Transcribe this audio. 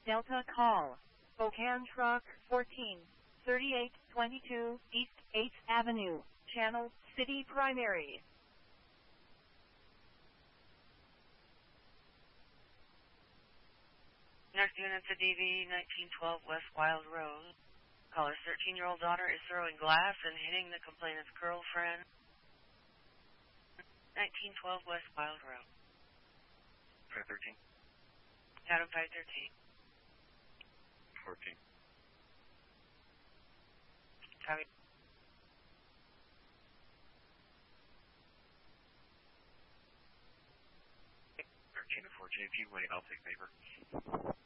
Delta call. Spokane truck 143822 East 8th Avenue, Channel City Primary. Next unit to DV 1912 West Wild Road. Caller's 13-year-old daughter is throwing glass and hitting the complainant's girlfriend. 1912 West Wild Road. 513. Adam 513. 14. Copy. 13 to 4 JP, wait, I'll take paper.